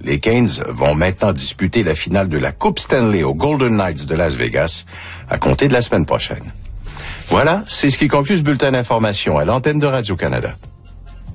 Les Canes vont maintenant disputer la finale de la Coupe Stanley aux Golden Knights de Las Vegas à compter de la semaine prochaine. Voilà, c'est ce qui conclut ce bulletin d'information à l'antenne de Radio-Canada.